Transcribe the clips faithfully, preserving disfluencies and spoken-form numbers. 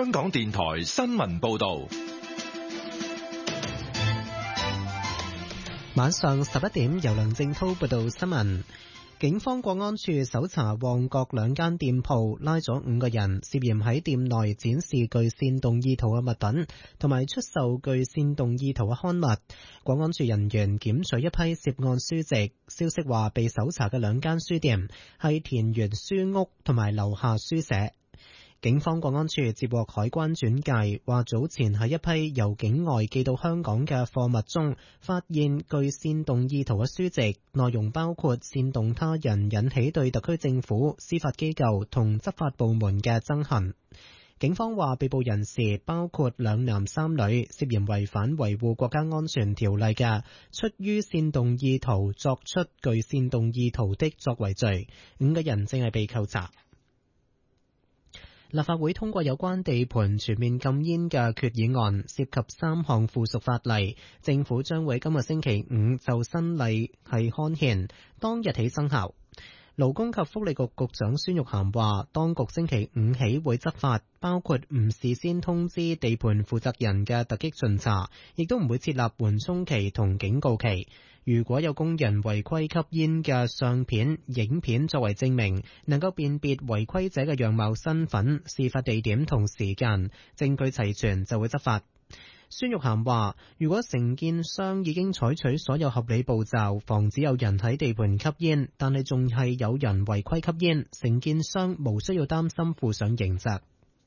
香港電台新聞報道。 晚上十一點，由梁正濤報道新聞。警方國安處搜查旺角兩間店鋪，拉咗五個人，涉嫌喺店內展示具煽動意圖嘅物品，同埋出售具煽動意圖嘅刊物。國安處人員檢取一批涉案書籍。消息話，被搜查嘅兩間書店係田園書屋同埋樓下書社。警方國安處接獲海關轉介，話早前喺一批由境外寄到香港嘅貨物中，發現具煽動意圖嘅書籍，內容包括煽動他人引起對特區政府、司法機構同執法部門嘅憎恨。警方話，被捕人士包括兩男三女，涉嫌違反維護國家安全條例嘅，出於煽動意圖作出具煽動意圖的作為罪，五個人正係被扣查。立法會通過有關地盤全面禁煙嘅決議案，涉及三項附屬法例，政府將會今個星期五就新例係刊憲，當日起生效。勞工及福利局局長孫玉菡話，當局星期五起會執法，包括唔事先通知地盤負責人嘅突擊巡查，亦都唔會設立緩衝期同警告期。如果有工人違規吸煙嘅相片、影片作為證明，能夠辨別違規者嘅樣貌、身份、事發地點同時間，證據齊全就會執法。孫玉菡話，如果承建商已經採取所有合理步驟，防止有人喺地盤吸煙，但係仲係有人違規吸煙，承建商無需要擔心負上刑責。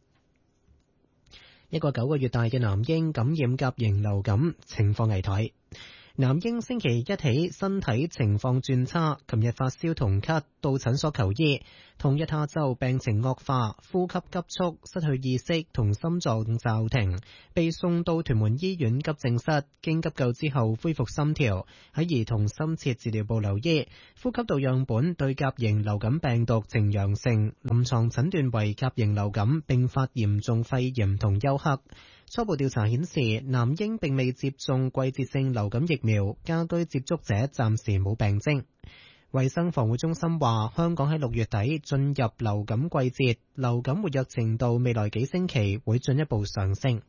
一個九個月大嘅男嬰感染甲型流感，情況危殆。男嬰星期一起身體情況轉差，琴日發燒同咳，到診所求醫。同日下晝病情惡化，呼吸急促，失去意識同心臟驟停，被送到屯門醫院急症室，經急救之後恢復心跳，喺兒童深切治療部留醫。呼吸道樣本對甲型流感病毒呈陽性，臨床診斷為甲型流感併發嚴重肺炎同休克。初步調查顯示，男嬰並未接種季節性流感疫苗，家居接觸者暫時冇病徵。衛生防護中心話，香港喺六月底進入流感季節，流感活躍程度未來幾星期會進一步上升。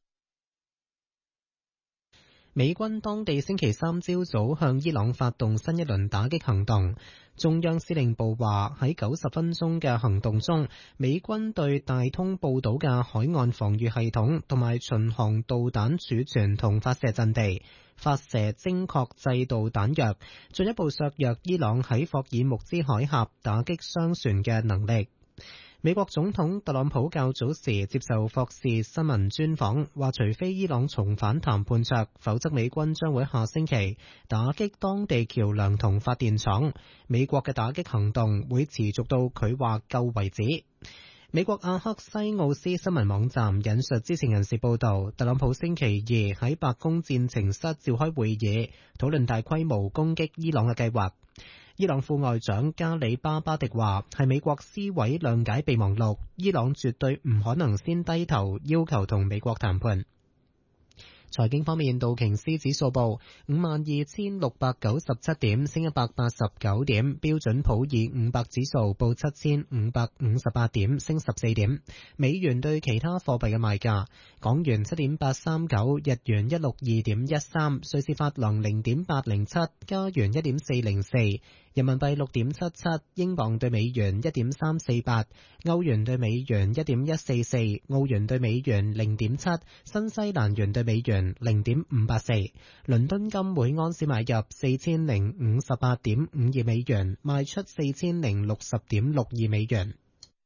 美軍當地星期三朝早向伊朗發動新一輪打擊行動。中央司令部話，喺九十分鐘嘅行動中，美軍對大通半島嘅海岸防禦系統同埋巡航導彈儲存同發射陣地發射精確制導彈藥，進一步削弱伊朗喺霍爾木茲海峽打擊商船嘅能力。美國總統特朗普較早時接受霍士新聞專訪，話除非伊朗重返談判桌，否則美軍將會下星期打擊當地橋樑同發電廠。美國嘅打擊行動會持續到佢話夠為止。美國阿克西奧斯新聞網站引述知情人士報道，特朗普星期二喺白宮戰情室召開會議，討論大規模攻擊伊朗嘅計劃。伊朗副外長加里巴巴迪話，係美國撕毀諒解備忘錄，伊朗絕對唔可能先低頭要求同美國談判。財經方面，道瓊斯指數報五萬二千六百九十七點，升一百八十九點；標準普爾五百指數報七千五百五十八點，升十四點。美元對其他貨幣嘅賣價：港元七點八三九，日元一六二點一三，瑞士法郎零點八零七，加元一點四零四，人民幣六點七七，英鎊對美元一點三四八，歐元對美元一點一四四，澳元對美元零點七，新西蘭元對美元零點五八四。倫敦金每盎司買入四千零五十八點五二美元，賣出四千零六十點六二美元。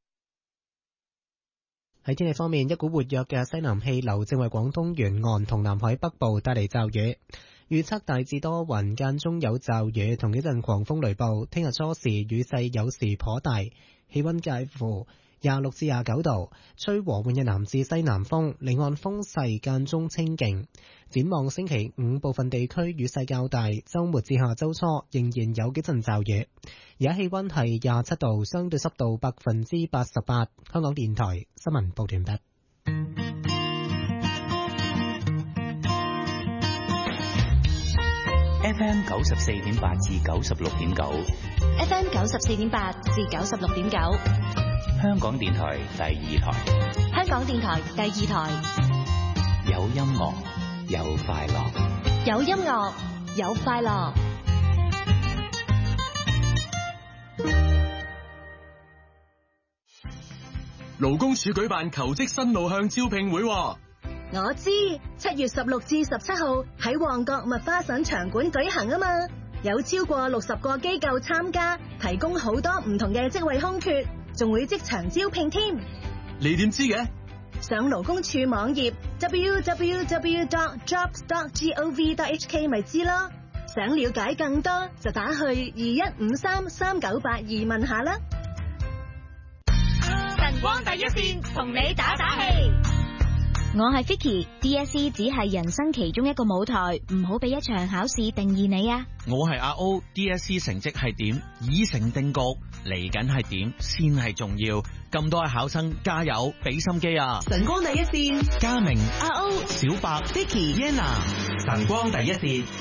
喺天氣方面，一股活躍嘅西南氣流正為廣東沿岸同南海北部帶嚟驟雨，預測大致多雲，間中有驟雨同幾陣狂風雷暴。聽日初時雨勢有時頗大，氣溫介乎廿六至廿九度，吹和緩嘅南至西南風，離岸風勢間中清勁。展望星期五部分地區雨勢較大，周末至下周初仍然有幾陣驟雨。而家氣溫係廿七度，相對濕度百分之八十八。香港電台新聞報完畢。 F M 九十四點八至九十六點九 ，F M 九十四點八至九十六點九， 香港電台第二台。香港電台第二台。 有音樂，有快樂， 有音樂，有快樂。 勞工處舉辦求職新路向招聘會。 我知，七月十六至十七號喺旺角麥花臣場館舉行啊嘛，有超過六十個機構參加，提供好多唔同嘅職位空缺，仲會即場招聘添。 你點知嘅？ 上勞工處網頁 double-u double-u double-u dot jobs dot gov dot h k 咪知咯。想了解更多就打去二一五三三九八二問下啦。 晨光第一線同你打打氣。 我係 Vicky，D S E 只係人生其中一個舞台，唔好俾一場考試定義你啊！ 我係阿 O，D S E 成績係點已成定局，嚟緊係點先係重要。咁多位考生加油，俾心機啊！ 晨光第一線， 嘉明、 阿 O、 小白、 Vicky、Yenna， 晨光第一線。